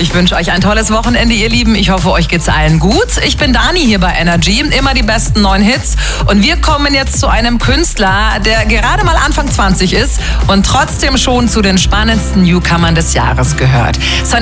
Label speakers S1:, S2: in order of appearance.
S1: Ich wünsche euch ein tolles Wochenende, ihr Lieben. Ich hoffe, euch geht's allen gut. Ich bin Dani hier bei Energy. Immer die besten neuen Hits. Und wir kommen jetzt zu einem Künstler, der gerade mal Anfang 20 ist und trotzdem schon zu den spannendsten Newcomern des Jahres gehört.